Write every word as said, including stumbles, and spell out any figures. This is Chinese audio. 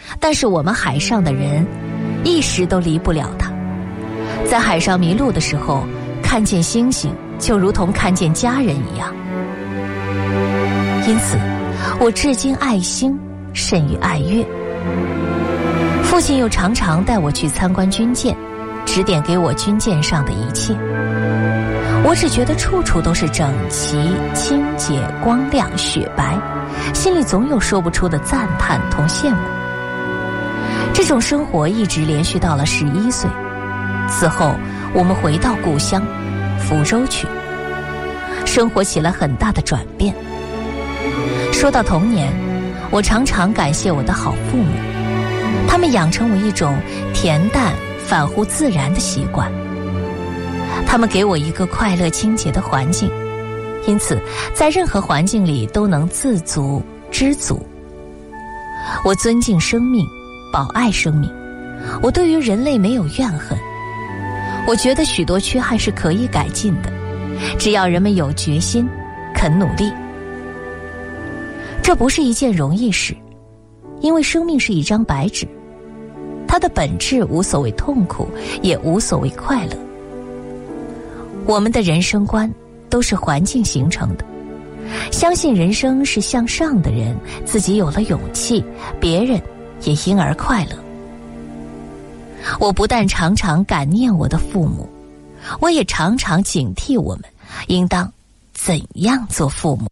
但是我们海上的人一时都离不了它。在海上迷路的时候，看见星星就如同看见家人一样。因此我至今爱星甚于爱月。父亲又常常带我去参观军舰，指点给我军舰上的一切。我只觉得处处都是整齐、清洁、光亮、雪白，心里总有说不出的赞叹同羡慕。这种生活一直连续到了十一岁，此后我们回到故乡福州去，生活起了很大的转变。说到童年，我常常感谢我的好父母，他们养成我一种恬淡反乎自然的习惯。他们给我一个快乐清洁的环境，因此在任何环境里都能自足知足。我尊敬生命，保爱生命，我对于人类没有怨恨。我觉得许多缺憾是可以改进的，只要人们有决心，肯努力。这不是一件容易事，因为生命是一张白纸，它的本质无所谓痛苦，也无所谓快乐。我们的人生观都是环境形成的，相信人生是向上的人，自己有了勇气，别人也因而快乐。我不但常常感念我的父母，我也常常警惕我们应当怎样做父母。